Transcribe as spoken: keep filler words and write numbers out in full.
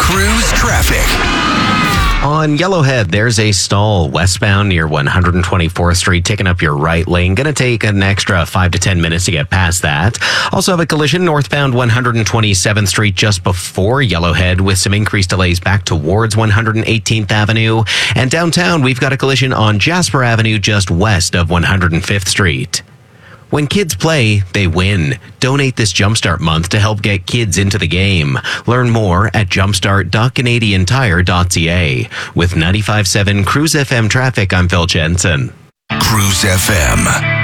Cruise traffic. On Yellowhead, there's a stall westbound near one hundred twenty-fourth Street, taking up your right lane. Going to take an extra five to ten minutes to get past that. Also have a collision northbound one hundred twenty-seventh Street just before Yellowhead with some increased delays back towards one hundred eighteenth Avenue. And downtown, we've got a collision on Jasper Avenue just west of one hundred fifth Street. When kids play, they win. Donate this Jumpstart month to help get kids into the game. Learn more at jumpstart dot canadian tire dot c a. With ninety-five point seven Cruise F M traffic, I'm Phil Jensen. Cruise F M.